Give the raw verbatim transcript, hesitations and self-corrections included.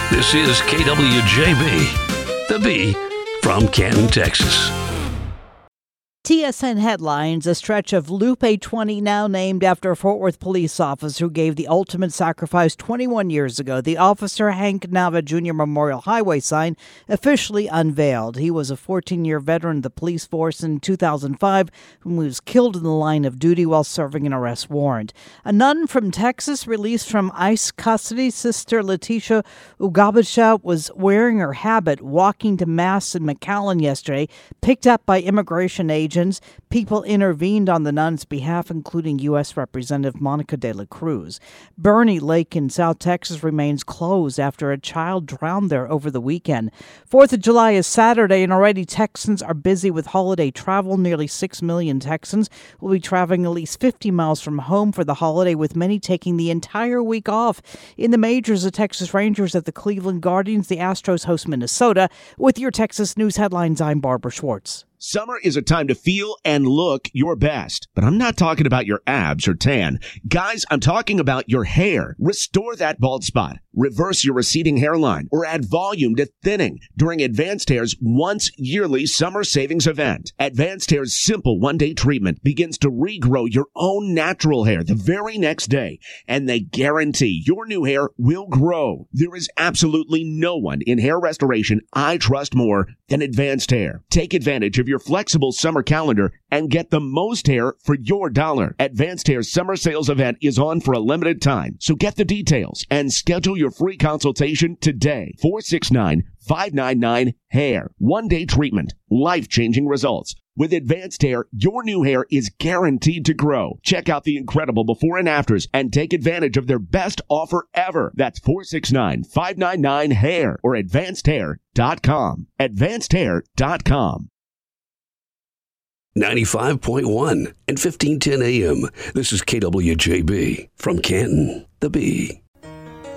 This is K W J B, the B from Canton, Texas. T S N headlines, a stretch of Loop eight twenty now named after a Fort Worth police officer who gave the ultimate sacrifice twenty-one years ago. The Officer Hank Nava Junior Memorial Highway sign officially unveiled. He was a fourteen-year veteran of the police force in two thousand five when he was killed in the line of duty while serving an arrest warrant. A nun from Texas released from ICE custody, Sister Letitia Ugabasha, was wearing her habit walking to Mass in McAllen yesterday, picked up by immigration agents. People intervened on the nun's behalf, including U S Representative Monica de la Cruz. Bernie Lake in South Texas remains closed after a child drowned there over the weekend. Fourth of July is Saturday, and already Texans are busy with holiday travel. Nearly six million Texans will be traveling at least fifty miles from home for the holiday, with many taking the entire week off. In the majors, the Texas Rangers at the Cleveland Guardians. The Astros host Minnesota. With your Texas News headlines, I'm Barbara Schwartz. Summer is a time to feel and look your best, but I'm not talking about your abs or tan. Guys, I'm talking about your hair. Restore that bald spot, reverse your receding hairline, or add volume to thinning during Advanced Hair's once yearly summer savings event. Advanced Hair's simple one-day treatment begins to regrow your own natural hair the very next day, and they guarantee your new hair will grow. There is absolutely no one in hair restoration I trust more than Advanced Hair. Take advantage of your flexible summer calendar and get the most hair for your dollar. Advanced Hair's summer sales event is on for a limited time, so get the details and schedule your free consultation today. four six nine, five nine nine, hair. One-day treatment. Life-changing results. With Advanced Hair, your new hair is guaranteed to grow. Check out the incredible before and afters and take advantage of their best offer ever. That's four six nine, five nine nine, hair or advanced hair dot com. advanced hair dot com. ninety-five point one and fifteen ten A M. This is K W J B from Canton, the B.